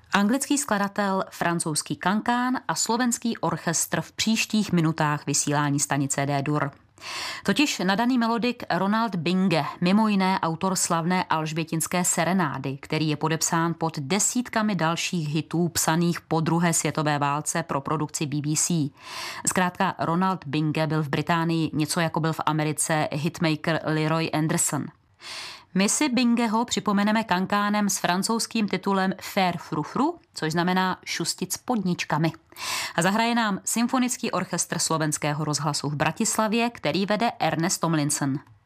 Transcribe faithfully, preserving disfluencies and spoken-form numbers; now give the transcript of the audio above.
Anglický skladatel, francouzský kankán a slovenský orchestr v příštích minutách vysílání stanice D-dur. Totiž nadaný melodik Ronald Binge, mimo jiné autor slavné alžbětinské serenády, který je podepsán pod desítkami dalších hitů psaných po druhé světové válce pro produkci B B C. Zkrátka Ronald Binge byl v Británii něco jako byl v Americe hitmaker Leroy Anderson. My si Bingeho připomeneme kankánem s francouzským titulem Faire frou-frou, což znamená šustit s podničkami. A zahraje nám Symfonický orchestr Slovenského rozhlasu v Bratislavě, který vede Ernest Tomlinson.